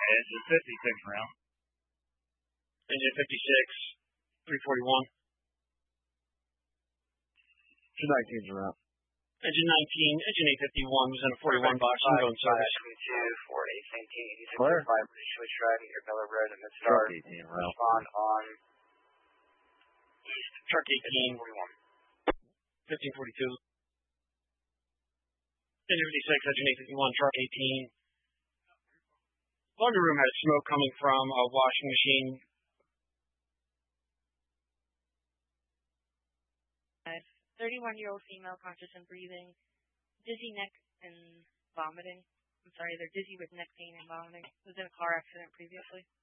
Engine 56 round. Engine 56, 341. Engine 19's around. Engine 19, engine 851 was in a 41 box. I'm going service. 22, 48, 19, 85, switch driving your Bella Road and Mid-Star. Truck 18 around. Respond on east. Truck 18. 41. 1542. Engine 56, engine 851, truck 18. Laundry room had smoke coming from a washing machine. 31-year-old female, conscious and breathing, dizzy neck and vomiting. I'm sorry, they're dizzy with neck pain and vomiting. Was in a car accident previously.